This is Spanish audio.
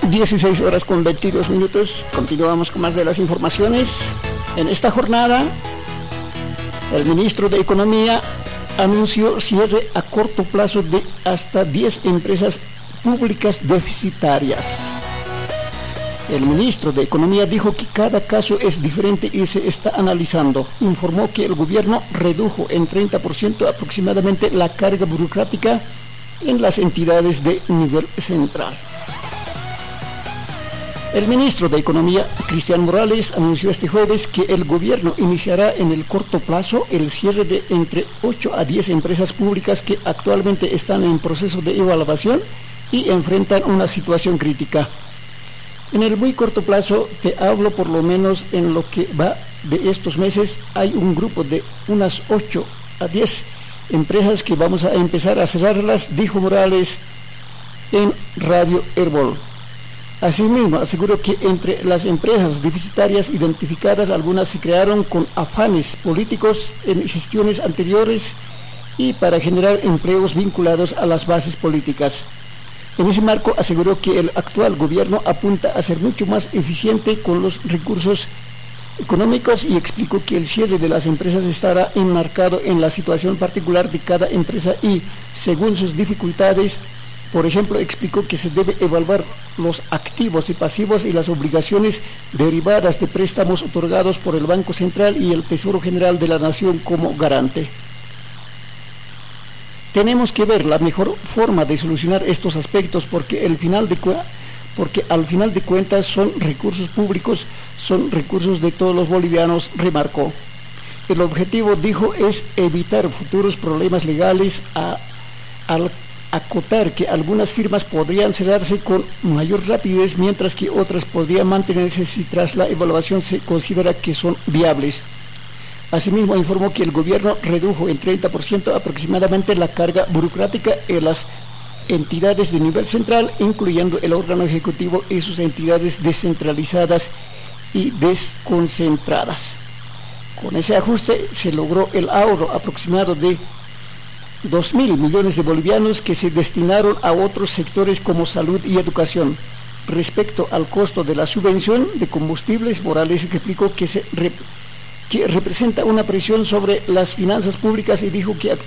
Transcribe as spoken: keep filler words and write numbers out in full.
dieciséis horas con veintidós minutos. Continuamos con más de las informaciones. En esta jornada, el ministro de Economía anunció cierre a corto plazo de hasta diez empresas públicas deficitarias. El ministro de Economía dijo que cada caso es diferente y se está analizando. Informó que el gobierno redujo en treinta por ciento aproximadamente la carga burocrática en las entidades de nivel central. El ministro de Economía, Cristian Morales, anunció este jueves que el gobierno iniciará en el corto plazo el cierre de entre ocho a diez empresas públicas que actualmente están en proceso de evaluación y enfrentan una situación crítica. En el muy corto plazo, te hablo por lo menos en lo que va de estos meses, hay un grupo de unas ocho a diez empresas que vamos a empezar a cerrarlas, dijo Morales en Radio Herbol. Asimismo, aseguró que entre las empresas deficitarias identificadas, algunas se crearon con afanes políticos en gestiones anteriores y para generar empleos vinculados a las bases políticas. En ese marco aseguró que el actual gobierno apunta a ser mucho más eficiente con los recursos económicos y explicó que el cierre de las empresas estará enmarcado en la situación particular de cada empresa y, según sus dificultades, por ejemplo, explicó que se debe evaluar los activos y pasivos y las obligaciones derivadas de préstamos otorgados por el Banco Central y el Tesoro General de la Nación como garante. Tenemos que ver la mejor forma de solucionar estos aspectos porque, el final de porque al final de cuentas son recursos públicos, son recursos de todos los bolivianos, remarcó. El objetivo, dijo, es evitar futuros problemas legales a, al acotar que algunas firmas podrían cerrarse con mayor rapidez, mientras que otras podrían mantenerse si tras la evaluación se considera que son viables. Asimismo, informó que el gobierno redujo en treinta por ciento aproximadamente la carga burocrática en las entidades de nivel central, incluyendo el órgano ejecutivo y sus entidades descentralizadas y desconcentradas. Con ese ajuste se logró el ahorro aproximado de dos mil millones de bolivianos que se destinaron a otros sectores como salud y educación. Respecto al costo de la subvención de combustibles, Morales explicó que se rep que representa una presión sobre las finanzas públicas y dijo que